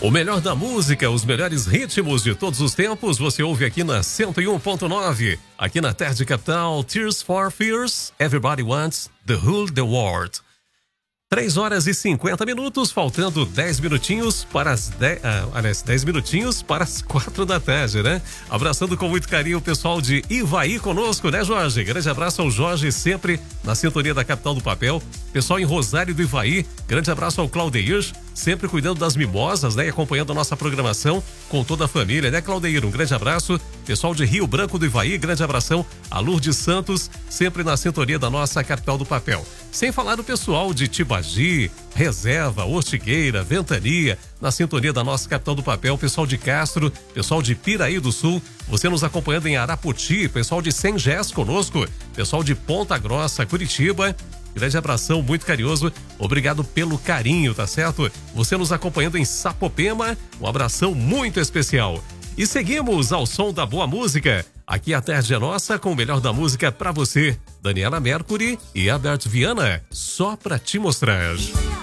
O melhor da música, os melhores ritmos de todos os tempos, você ouve aqui na 101.9. Aqui na Tarde Capital, Tears for Fears, Everybody Wants the Whole the World. 3 horas e 50 minutos, faltando 10 minutinhos para as 10 minutinhos para as 4 da tarde, né? Abraçando com muito carinho o pessoal de Ivaí conosco, né, Jorge? Grande abraço ao Jorge, sempre na sintonia da Capital do Papel. Pessoal em Rosário do Ivaí, grande abraço ao Claudeir, sempre cuidando das mimosas, né? E acompanhando a nossa programação com toda a família, né, Claudeir? Um grande abraço. Pessoal de Rio Branco do Ivaí, grande abração. A Lourdes Santos, sempre na sintonia da nossa Capital do Papel. Sem falar do pessoal de Tibagi, Reserva, Ortigueira, Ventania, na sintonia da nossa Capital do Papel, pessoal de Castro, pessoal de Piraí do Sul, você nos acompanhando em Arapoti, pessoal de Sengés conosco, pessoal de Ponta Grossa, Curitiba. Grande abração, muito carinhoso. Obrigado pelo carinho, tá certo? Você nos acompanhando em Sapopema, um abração muito especial. E seguimos ao som da boa música. Aqui a tarde é nossa com o melhor da música pra você. Daniela Mercury e Albert Viana, só pra te mostrar.